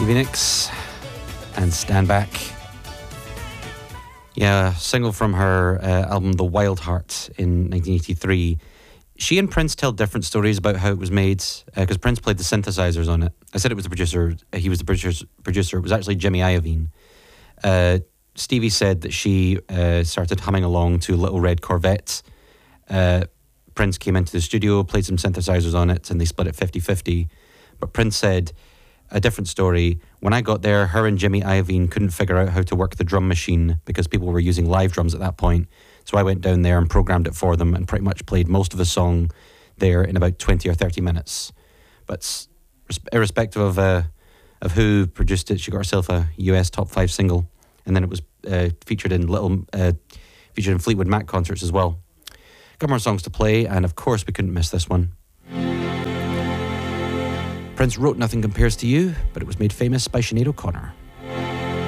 Stevie Nicks and Stand Back. Yeah, single from her album The Wild Heart in 1983. She and Prince tell different stories about how it was made, because Prince played the synthesizers on it. I said it was the producer. He was the producer. It was actually Jimmy Iovine. Stevie said that she started humming along to Little Red Corvette. Prince came into the studio, played some synthesizers on it, and they split it 50-50. But Prince said, a different story, when I got there, her and Jimmy Iovine couldn't figure out how to work the drum machine because people were using live drums at that point. So I went down there and programmed it for them and pretty much played most of the song there in about 20 or 30 minutes. But irrespective of who produced it, she got herself a US top 5 single, and then it was featured in Fleetwood Mac concerts as well. Got more songs to play, and of course we couldn't miss this one. Prince wrote Nothing Compares to You, but it was made famous by Sinead O'Connor.